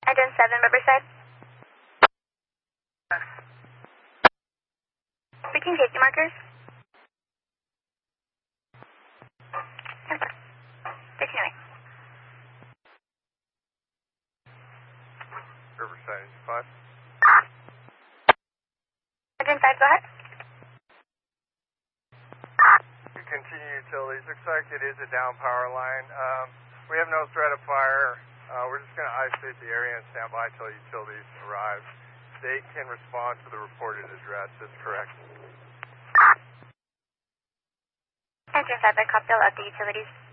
Engine 7, Riverside. Speaking safety markers. Continuing. Riverside, 5. Engine 5, go ahead. You continue utilities. Looks like it is a down power line. We have no threat of fire. We're just going to isolate the area and stand by until utilities arrive. They can respond to the reported address. That's correct. Engine 5, I copy all of the utilities.